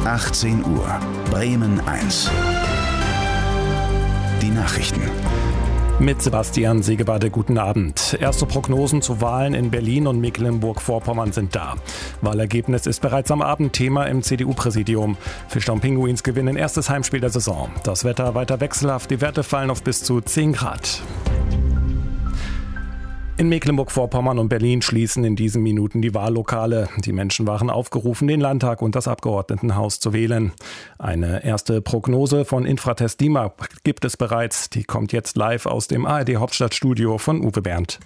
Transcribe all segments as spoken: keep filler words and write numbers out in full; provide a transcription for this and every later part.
achtzehn Uhr, Bremen eins. Die Nachrichten. Mit Sebastian Segebade, guten Abend. Erste Prognosen zu Wahlen in Berlin und Mecklenburg-Vorpommern sind da. Wahlergebnis ist bereits am Abend Thema im C D U-Präsidium. Fischtown Pinguins gewinnen erstes Heimspiel der Saison. Das Wetter weiter wechselhaft, die Werte fallen auf bis zu zehn Grad. In Mecklenburg-Vorpommern und Berlin schließen in diesen Minuten die Wahllokale. Die Menschen waren aufgerufen, den Landtag und das Abgeordnetenhaus zu wählen. Eine erste Prognose von Infratest DIMAP gibt es bereits. Die kommt jetzt live aus dem A R D-Hauptstadtstudio von Uwe Berndt.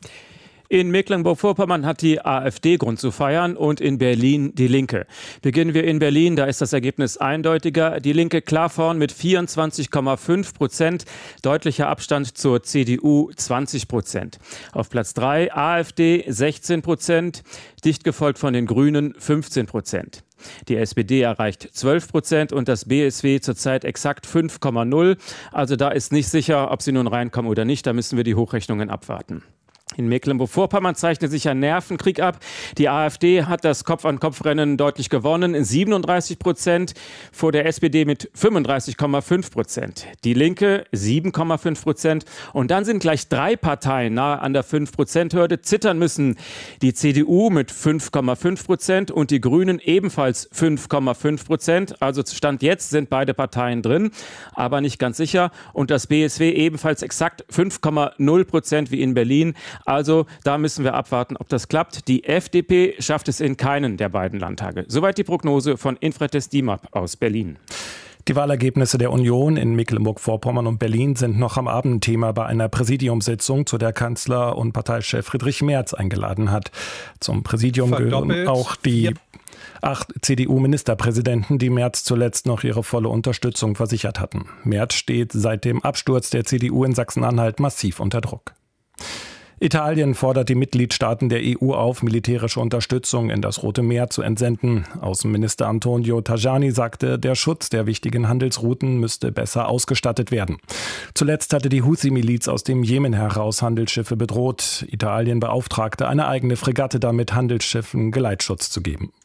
In Mecklenburg-Vorpommern hat die AfD Grund zu feiern und in Berlin die Linke. Beginnen wir in Berlin, da ist das Ergebnis eindeutiger. Die Linke klar vorn mit vierundzwanzig Komma fünf Prozent, deutlicher Abstand zur C D U zwanzig Prozent. Auf Platz drei AfD sechzehn Prozent, dicht gefolgt von den Grünen fünfzehn Prozent. Die S P D erreicht zwölf Prozent und das B S W zurzeit exakt fünf Komma null. Also da ist nicht sicher, ob sie nun reinkommen oder nicht. Da müssen wir die Hochrechnungen abwarten. In Mecklenburg-Vorpommern zeichnet sich ein Nervenkrieg ab. Die AfD hat das Kopf-an-Kopf-Rennen deutlich gewonnen, siebenunddreißig Prozent vor der S P D mit fünfunddreißig Komma fünf Prozent. Die Linke sieben Komma fünf Prozent. Und dann sind gleich drei Parteien nahe an der fünf Prozent Hürde. Zittern müssen die C D U mit fünf Komma fünf Prozent und die Grünen ebenfalls fünf Komma fünf Prozent. Also Stand jetzt sind beide Parteien drin, aber nicht ganz sicher. Und das B S W ebenfalls exakt fünf Komma null Prozent wie in Berlin. Also da müssen wir abwarten, ob das klappt. Die F D P schafft es in keinen der beiden Landtage. Soweit die Prognose von Infratest DIMAP aus Berlin. Die Wahlergebnisse der Union in Mecklenburg-Vorpommern und Berlin sind noch am Abend Thema bei einer Präsidiumssitzung, zu der Kanzler und Parteichef Friedrich Merz eingeladen hat. Zum Präsidium gehören auch die acht C D U-Ministerpräsidenten, die Merz zuletzt noch ihre volle Unterstützung versichert hatten. Merz steht seit dem Absturz der C D U in Sachsen-Anhalt massiv unter Druck. Italien fordert die Mitgliedstaaten der E U auf, militärische Unterstützung in das Rote Meer zu entsenden. Außenminister Antonio Tajani sagte, der Schutz der wichtigen Handelsrouten müsste besser ausgestattet werden. Zuletzt hatte die Houthi-Miliz aus dem Jemen heraus Handelsschiffe bedroht. Italien beauftragte eine eigene Fregatte damit, Handelsschiffen Geleitschutz zu geben.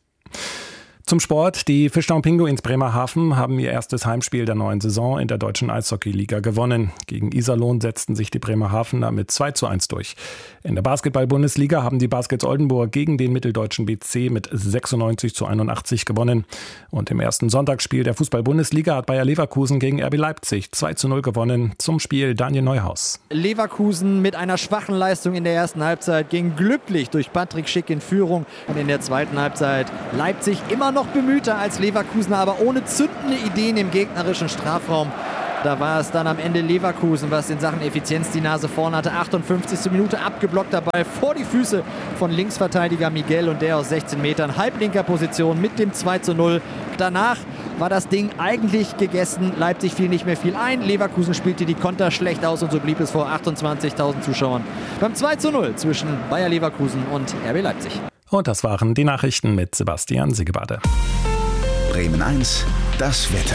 Zum Sport. Die Fischtown Pinguins Bremerhaven haben ihr erstes Heimspiel der neuen Saison in der deutschen Eishockey-Liga gewonnen. Gegen Iserlohn setzten sich die Bremerhavener mit zwei zu eins durch. In der Basketball-Bundesliga haben die Baskets Oldenburg gegen den mitteldeutschen B C mit sechsundneunzig zu einundachtzig gewonnen. Und im ersten Sonntagsspiel der Fußball-Bundesliga hat Bayer Leverkusen gegen R B Leipzig zwei zu null gewonnen. Zum Spiel Daniel Neuhaus. Leverkusen mit einer schwachen Leistung in der ersten Halbzeit ging glücklich durch Patrick Schick in Führung. Und in der zweiten Halbzeit Leipzig immer noch noch bemühter als Leverkusen, aber ohne zündende Ideen im gegnerischen Strafraum. Da war es dann am Ende Leverkusen, was in Sachen Effizienz die Nase vorn hatte. achtundfünfzigste Minute abgeblockter Ball vor die Füße von Linksverteidiger Miguel und der aus sechzehn Metern, halblinker Position mit dem zwei zu null. Danach war das Ding eigentlich gegessen. Leipzig fiel nicht mehr viel ein. Leverkusen spielte die Konter schlecht aus und so blieb es vor achtundzwanzigtausend Zuschauern beim zwei zu null zwischen Bayer Leverkusen und R B Leipzig. Und das waren die Nachrichten mit Sebastian Segebade. Bremen eins, das Wetter.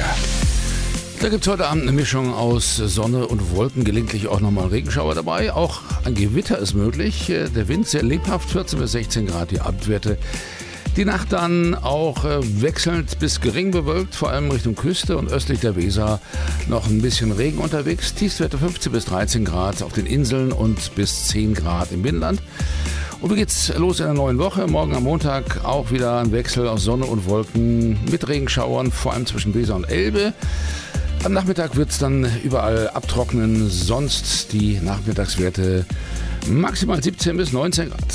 Da gibt es heute Abend eine Mischung aus Sonne und Wolken, gelegentlich auch nochmal Regenschauer dabei. Auch ein Gewitter ist möglich. Der Wind sehr lebhaft, vierzehn bis sechzehn Grad die Abendwerte. Die Nacht dann auch wechselnd bis gering bewölkt, vor allem Richtung Küste und östlich der Weser noch ein bisschen Regen unterwegs. Tiefstwerte fünfzehn bis dreizehn Grad auf den Inseln und bis zehn Grad im Binnenland. Und wie geht's los in der neuen Woche? Morgen am Montag auch wieder ein Wechsel aus Sonne und Wolken mit Regenschauern, vor allem zwischen Weser und Elbe. Am Nachmittag wird es dann überall abtrocknen, sonst die Nachmittagswerte maximal siebzehn bis neunzehn Grad.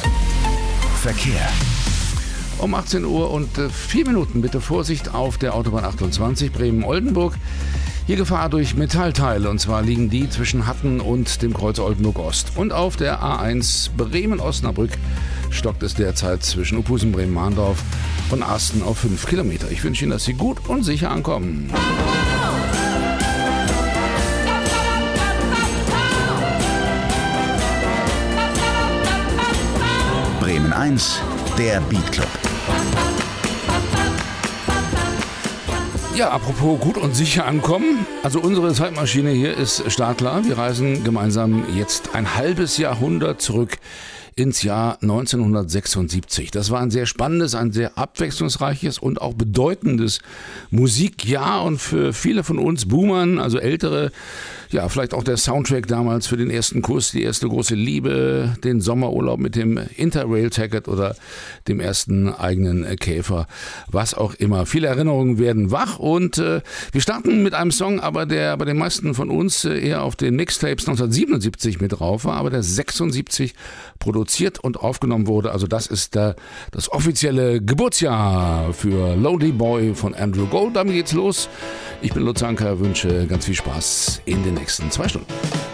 Verkehr. Um achtzehn Uhr und vier Minuten bitte Vorsicht auf der Autobahn achtundzwanzig Bremen-Oldenburg. Hier Gefahr durch Metallteile, und zwar liegen die zwischen Hatten und dem Kreuz Oldenburg-Ost. Und auf der A eins Bremen-Osnabrück stockt es derzeit zwischen Uphusen, Bremen-Mahndorf und Asten auf fünf Kilometer. Ich wünsche Ihnen, dass Sie gut und sicher ankommen. Bremen eins, der Beat Club. Ja, apropos gut und sicher ankommen. Also unsere Zeitmaschine hier ist startklar. Wir reisen gemeinsam jetzt ein halbes Jahrhundert zurück ins Jahr neunzehnhundertsechsundsiebzig. Das war ein sehr spannendes, ein sehr abwechslungsreiches und auch bedeutendes Musikjahr und für viele von uns Boomern, also ältere, ja, vielleicht auch der Soundtrack damals für den ersten Kuss, die erste große Liebe, den Sommerurlaub mit dem Interrail-Ticket oder dem ersten eigenen Käfer, was auch immer. Viele Erinnerungen werden wach und äh, wir starten mit einem Song, aber der bei den meisten von uns äh, eher auf den Mixtapes neunzehnhundertsiebenundsiebzig mit drauf war, aber der sechsundsiebzig produziert und aufgenommen wurde. Also das ist äh, das offizielle Geburtsjahr für Lonely Boy von Andrew Gold. Damit geht's los. Ich bin Lutz Anker, wünsche ganz viel Spaß in den nächsten zwei Stunden.